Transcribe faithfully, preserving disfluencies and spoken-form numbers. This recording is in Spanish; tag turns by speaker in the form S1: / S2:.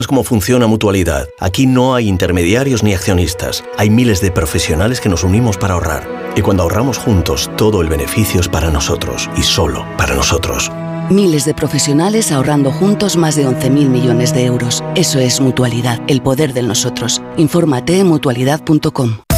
S1: Es como funciona Mutualidad. Aquí no hay intermediarios ni accionistas. Hay miles de profesionales que nos unimos para ahorrar. Y cuando ahorramos juntos, todo el beneficio es para nosotros y solo para nosotros.
S2: Miles de profesionales ahorrando juntos más de once mil millones de euros. Eso es Mutualidad, el poder del nosotros. Infórmate en mutualidad punto com.